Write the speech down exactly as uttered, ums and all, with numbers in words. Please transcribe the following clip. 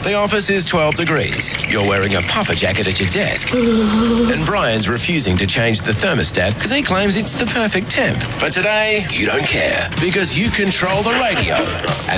The office is twelve degrees. You're wearing a puffer jacket at your desk. And Brian's refusing to change the thermostat because he claims it's the perfect temp. But today, you don't care because you control the radio. And